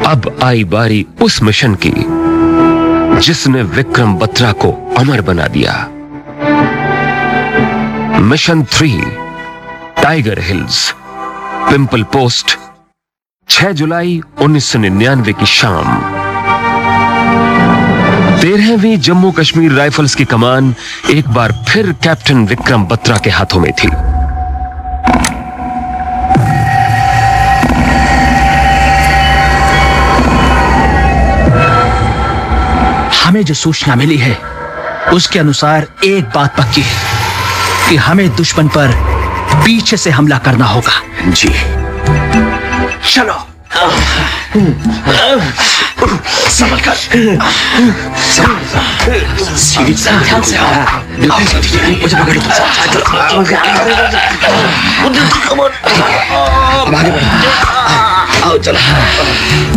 अब आई बारी उस मिशन की जिसने विक्रम बत्रा को अमर बना दिया। Mission 3 tiger hills, pimple post, 6 जुलाई 1999 की शाम। 13वीं जम्मू कश्मीर राइफल्स की कमान एक बार फिर कैप्टन विक्रम बत्रा के हाथों में थी। हमें जो सूचना मिली है उसके अनुसार एक बात पक्की है कि हमें दुश्मन पर पीछे से हमला करना होगा। जी चलो संभल कर, सीढ़ी से ध्यान से आओ। मुझे पकड़ लो। आगे बढ़ो। आओ चलो।